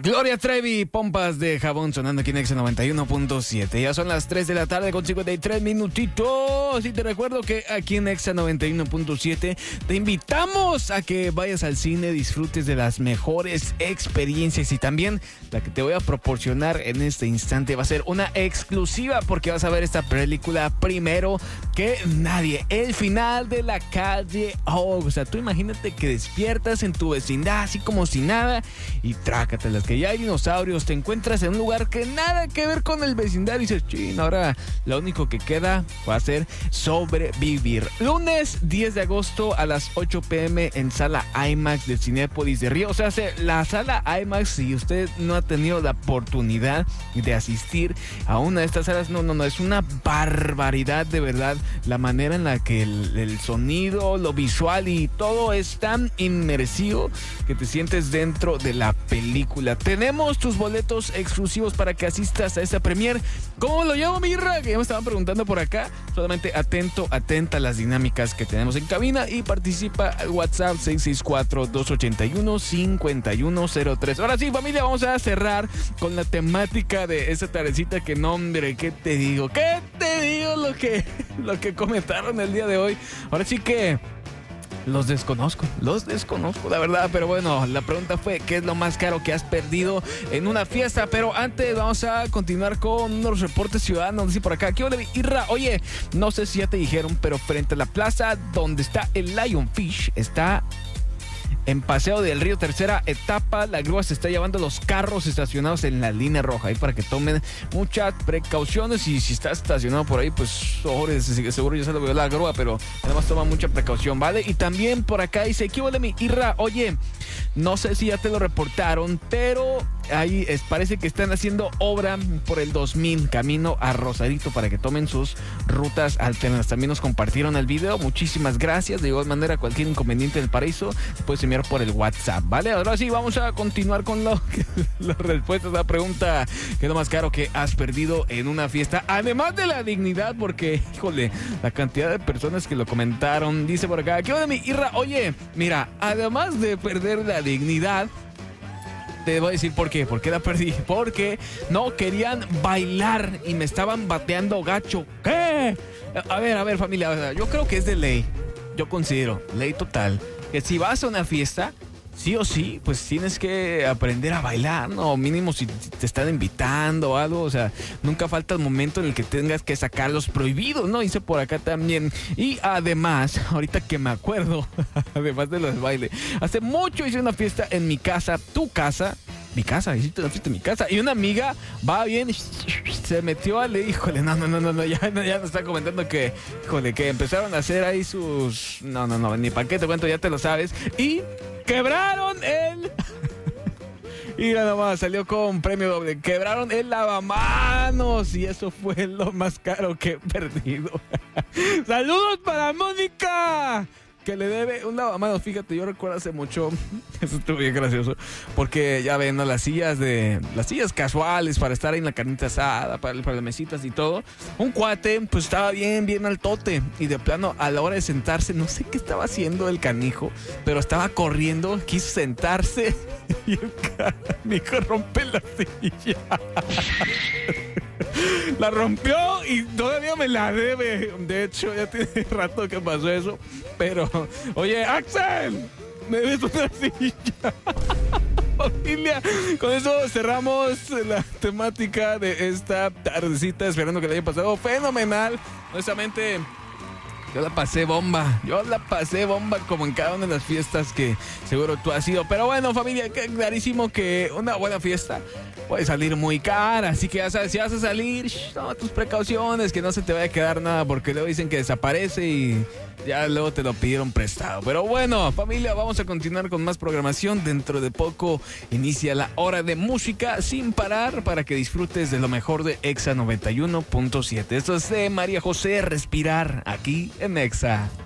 Gloria Trevi, pompas de jabón sonando aquí en Exa 91.7. Ya son las 3 de la tarde con 53 minutitos. Y te recuerdo que aquí en Exa 91.7 te invitamos a que vayas al cine, disfrutes de las mejores experiencias. Y también la que te voy a proporcionar en este instante va a ser una exclusiva, porque vas a ver esta película primero que nadie. El final de La Calle O. O sea, tú imagínate que despiertas en tu vecindad así como si nada y trácatelas, que ya hay dinosaurios, te encuentras en un lugar que nada que ver con el vecindario y dices, chin, ahora lo único que queda va a ser sobrevivir. Lunes 10 de agosto a las 8 p.m. en Sala IMAX de Cinépolis de Río. O sea, la Sala IMAX, si usted no ha tenido la oportunidad de asistir a una de estas salas, no, es una barbaridad de verdad la manera en la que el sonido, lo visual y todo es tan inmersivo que te sientes dentro de la película. Tenemos tus boletos exclusivos para que asistas a esta premier. ¿Cómo lo llamo, Mirra? Que ya me estaban preguntando por acá. Solamente atenta a las dinámicas que tenemos en cabina y participa al WhatsApp 664-281-5103. Ahora sí, familia, vamos a cerrar con la temática de esta tardecita que no, hombre, ¿qué te digo? ¿Qué te digo lo que comentaron el día de hoy? Ahora sí que los desconozco, la verdad. Pero bueno, la pregunta fue, ¿qué es lo más caro que has perdido en una fiesta? Pero antes vamos a continuar con unos reportes ciudadanos. Dice por acá, ¿qué onda, Irra? Oye, no sé si ya te dijeron, pero frente a la plaza donde está el Lionfish, está en Paseo del Río, tercera etapa, la grúa se está llevando los carros estacionados en la línea roja, ahí para que tomen muchas precauciones. Y si estás estacionado por ahí, pues seguro ya se lo veo la grúa, pero además toma mucha precaución, ¿vale? Y también por acá dice, ¿qué huele mi Irra? Oye, no sé si ya te lo reportaron, pero ahí parece que están haciendo obra por el 2000, camino a Rosarito, para que tomen sus rutas alternas. También nos compartieron el video, muchísimas gracias. De igual manera, cualquier inconveniente del paraíso puedes enviar por el WhatsApp, ¿vale? Ahora sí, vamos a continuar con las respuestas a la pregunta, ¿qué es lo más caro que has perdido en una fiesta? Además de la dignidad, porque, híjole, la cantidad de personas que lo comentaron. Dice por acá, ¿qué onda, mi Irra? Oye, mira, además de perder la dignidad, te voy a decir por qué la perdí. Porque no querían bailar y me estaban bateando gacho. ¿Qué? A ver, familia, yo creo que es de ley. Yo considero, ley total, que si vas a una fiesta, sí o sí, pues tienes que aprender a bailar, ¿no? Mínimo si te están invitando o algo, o sea, nunca falta el momento en el que tengas que sacar los prohibidos, ¿no? Hice por acá también. Y además, ahorita que me acuerdo, además de los bailes, hace mucho hice una fiesta en mi casa, mi casa, hiciste una fiesta en mi casa, y una amiga va bien, se metió a leer, híjole, no, ya me está comentando que, híjole, que empezaron a hacer ahí sus, no, ni para qué te cuento, ya te lo sabes, y quebraron el... Y nada más, salió con premio doble. Quebraron el lavamanos y eso fue lo más caro que he perdido. ¡Saludos para Mónica! Que le debe un lavamanos. Fíjate, yo recuerdo hace mucho, eso estuvo bien gracioso, porque ya ven, ¿no? Las sillas casuales para estar ahí en la carnita asada, para las mesitas y todo. Un cuate, pues estaba bien altote, y de plano, a la hora de sentarse, no sé qué estaba haciendo el canijo, pero estaba corriendo, quiso sentarse, y el canijo rompe la silla. La rompió y todavía me la debe. De hecho, ya tiene rato que pasó eso. Pero, oye, Axel, me debes una silla. Familia, con eso cerramos la temática de esta tardecita. Esperando que le haya pasado fenomenal. Honestamente, yo la pasé bomba como en cada una de las fiestas que seguro tú has ido. Pero bueno, familia, clarísimo que una buena fiesta puede salir muy cara. Así que ya sabes, si vas a salir, toma tus precauciones, que no se te vaya a quedar nada, porque luego dicen que desaparece y ya luego te lo pidieron prestado. Pero bueno, familia, vamos a continuar con más programación. Dentro de poco inicia la hora de música sin parar para que disfrutes de lo mejor de Exa 91.7. Esto es de María José, Respirar, aquí en Exa.